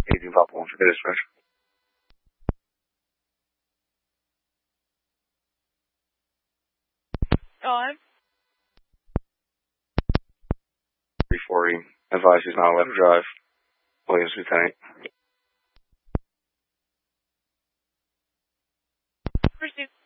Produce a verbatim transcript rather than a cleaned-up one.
eighteen Papa one for dispatch. On. three forty. Advise he's not allowed to drive. Williams, Lieutenant. Pursuit.